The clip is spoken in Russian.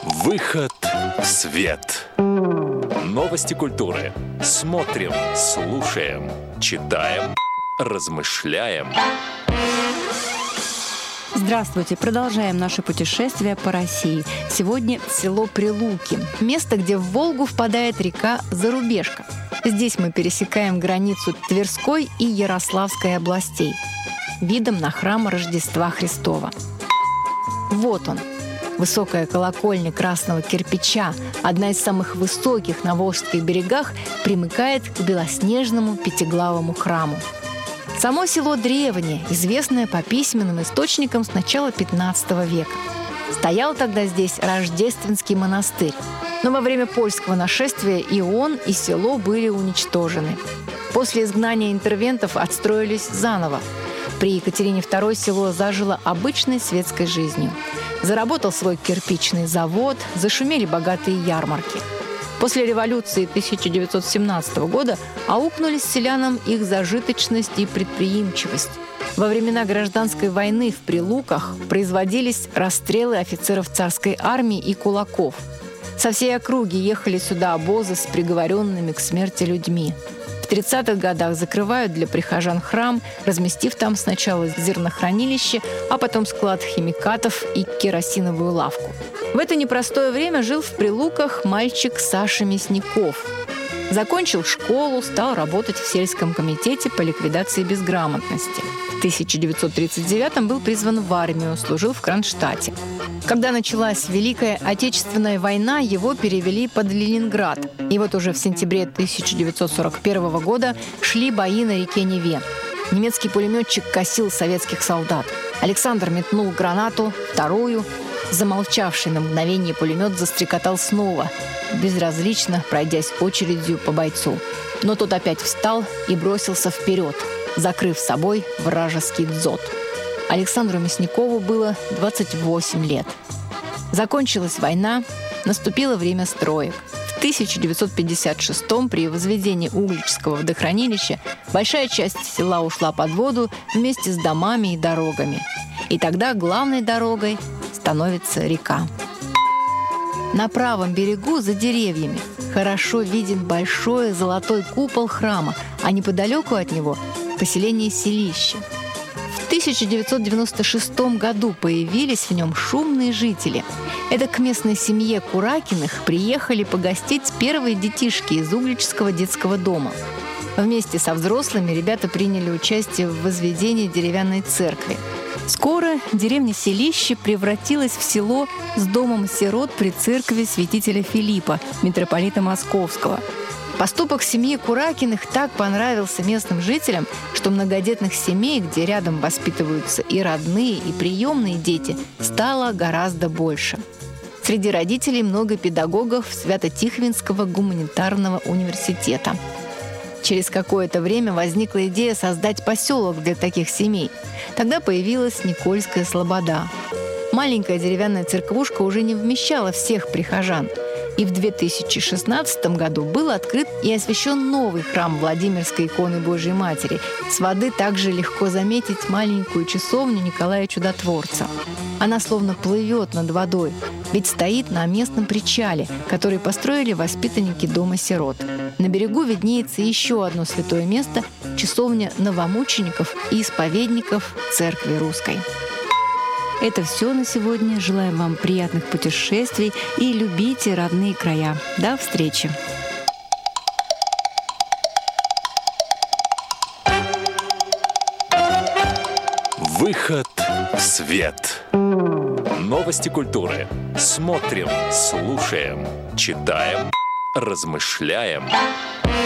Выход в свет. Новости культуры. Смотрим, слушаем, читаем, размышляем. Здравствуйте! Продолжаем наше путешествие по России. Сегодня село Прилуки. Место, где в Волгу впадает река Зарубежка. Здесь мы пересекаем границу Тверской и Ярославской областей. Видом на храм Рождества Христова. Вот он. Высокая колокольня красного кирпича, одна из самых высоких на Волжских берегах, примыкает к белоснежному пятиглавому храму. Само село древнее, известное по письменным источникам с начала XV века. Стоял тогда здесь Рождественский монастырь, но во время польского нашествия и он, и село были уничтожены. После изгнания интервентов отстроились заново. При Екатерине II село зажило обычной светской жизнью. Заработал свой кирпичный завод, зашумели богатые ярмарки. После революции 1917 года аукнулись селянам их зажиточность и предприимчивость. Во времена гражданской войны в Прилуках производились расстрелы офицеров царской армии и кулаков. Со всей округи ехали сюда обозы с приговоренными к смерти людьми. В 30-х годах закрывают для прихожан храм, разместив там сначала зернохранилище, а потом склад химикатов и керосиновую лавку. В это непростое время жил в Прилуках мальчик Саша Мясников. Закончил школу, стал работать в сельском комитете по ликвидации безграмотности. В 1939-м был призван в армию, служил в Кронштадте. Когда началась Великая Отечественная война, его перевели под Ленинград. И вот уже в сентябре 1941 года шли бои на реке Неве. Немецкий пулеметчик косил советских солдат. Александр метнул гранату, вторую. Замолчавший на мгновение пулемет застрекотал снова, безразлично пройдясь очередью по бойцу. Но тот опять встал и бросился вперед, закрыв собой вражеский дзот. Александру Мясникову было 28 лет. Закончилась война, наступило время строек. В 1956-м при возведении Угличского водохранилища большая часть села ушла под воду вместе с домами и дорогами. И тогда главной дорогой становится река. На правом берегу, за деревьями, хорошо виден большой золотой купол храма, а неподалеку от него – поселение Селище. В 1996 году появились в нем шумные жители. Это к местной семье Куракиных приехали погостить первые детишки из Угличского детского дома. Вместе со взрослыми ребята приняли участие в возведении деревянной церкви. Скоро деревня Селище превратилась в село с домом сирот при церкви святителя Филиппа, митрополита Московского. Поступок семьи Куракиных так понравился местным жителям, что многодетных семей, где рядом воспитываются и родные, и приемные дети, стало гораздо больше. Среди родителей много педагогов Свято-Тихвинского гуманитарного университета. Через какое-то время возникла идея создать поселок для таких семей. Тогда появилась Никольская слобода. Маленькая деревянная церквушка уже не вмещала всех прихожан. И в 2016 году был открыт и освящен новый храм Владимирской иконы Божьей Матери. С воды также легко заметить маленькую часовню Николая Чудотворца. Она словно плывет над водой, ведь стоит на местном причале, который построили воспитанники дома сирот. На берегу виднеется еще одно святое место – часовня новомучеников и исповедников Церкви Русской. Это все на сегодня. Желаем вам приятных путешествий и любите родные края. До встречи! Выход в свет. Новости культуры. Смотрим, слушаем, читаем, размышляем.